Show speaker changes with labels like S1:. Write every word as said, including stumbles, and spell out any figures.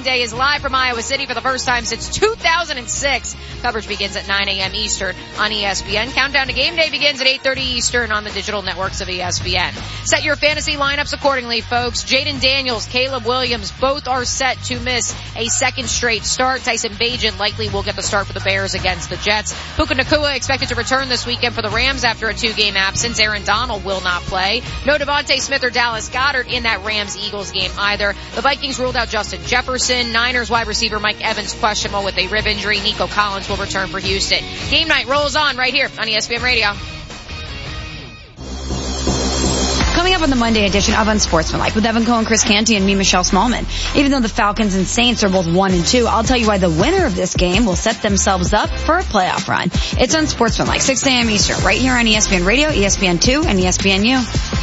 S1: Day is live from Iowa City for the first time since two thousand six. Coverage begins at nine a.m. Eastern on E S P N. Countdown to game day begins at eight thirty Eastern on the digital networks of E S P N. Set your fantasy lineups accordingly, folks. Jaden Daniels, Caleb Williams, both are set to miss a second straight start. Tyson Bagent likely will get the start for the Bears against the Jets. Puka Nacua expected to return this weekend for the Rams after a two-game absence. Aaron Donald will not play. No Devontae Smith or Dallas Goedert in that Rams-Eagles game either. The Vikings ruled out Justin Jefferson. Niners wide receiver Mike Evans questionable with a rib injury. Nico Collins will return for Houston. Game night rolls on right here on E S P N Radio.
S2: Coming up on the Monday edition of Unsportsmanlike with Evan Cohen, Chris Canty, and me, Michelle Smallman. Even though the Falcons and Saints are both one and two, I'll tell you why the winner of this game will set themselves up for a playoff run. It's Unsportsmanlike, six a.m. Eastern, right here on E S P N Radio, E S P N two, and E S P N U.